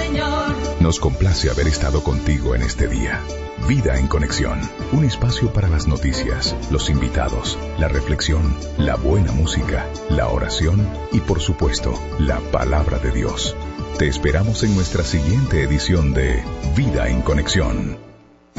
Señor. Nos complace haber estado contigo en este día. Vida en Conexión, un espacio para las noticias, los invitados, la reflexión, la buena música, la oración y por supuesto, la palabra de Dios. Te esperamos en nuestra siguiente edición de Vida en Conexión.